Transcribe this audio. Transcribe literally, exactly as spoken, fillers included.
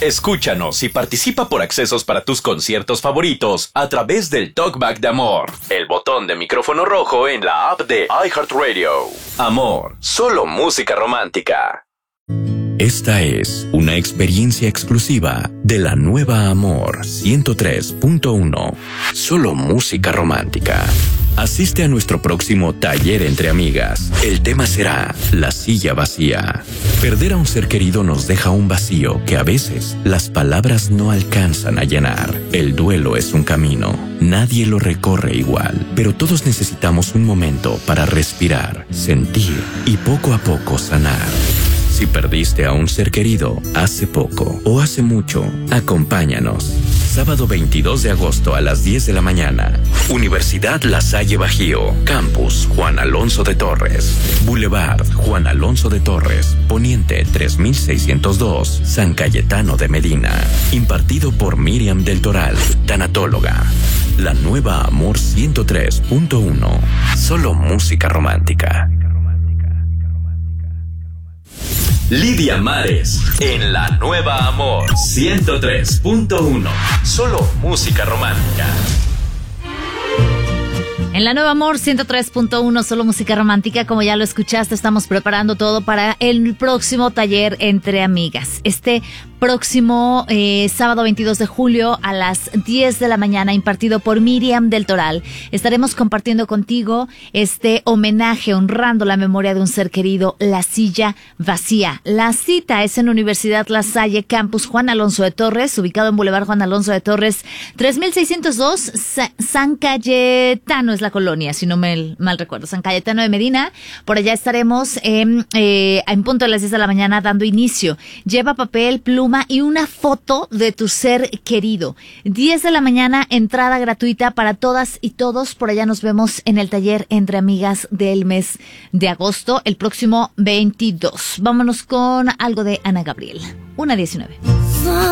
Escúchanos y participa por accesos para tus conciertos favoritos a través del Talkback de Amor, el botón de micrófono rojo en la app de iHeartRadio. Amor, solo música romántica. Esta es una experiencia exclusiva de la nueva Amor ciento tres punto uno. Solo música romántica. Asiste a nuestro próximo taller entre amigas. El tema será la silla vacía. Perder a un ser querido nos deja un vacío que a veces las palabras no alcanzan a llenar. El duelo es un camino. Nadie lo recorre igual, pero todos necesitamos un momento para respirar, sentir y poco a poco sanar. Si perdiste a un ser querido hace poco o hace mucho, acompáñanos. Sábado veintidós de agosto a las diez de la mañana. Universidad La Salle Bajío. Campus Juan Alonso de Torres. Boulevard Juan Alonso de Torres. Poniente tres mil seiscientos dos. San Cayetano de Medina. Impartido por Miriam del Toral, tanatóloga. La nueva Amor ciento tres punto uno. Solo música romántica. Lidia Mares en la nueva Amor ciento tres punto uno. Solo música romántica. En la nueva Amor ciento tres punto uno, solo música romántica. Como ya lo escuchaste, estamos preparando todo para el próximo taller entre amigas. Este próximo eh, sábado veintidós de julio a las diez de la mañana, impartido por Miriam del Toral. Estaremos compartiendo contigo este homenaje, honrando la memoria de un ser querido, la silla vacía. La cita es en Universidad La Salle, Campus Juan Alonso de Torres, ubicado en Boulevard Juan Alonso de Torres, tres mil seiscientos dos, Sa- San Cayetano es la colonia, si no me mal recuerdo, San Cayetano de Medina. Por allá estaremos eh, eh, en punto de las diez de la mañana dando inicio. Lleva papel, pluma y una foto de tu ser querido. diez de la mañana, entrada gratuita para todas y todos. Por allá nos vemos en el taller entre amigas del mes de agosto, el próximo veintidós. Vámonos con algo de Ana Gabriel. una diecinueve.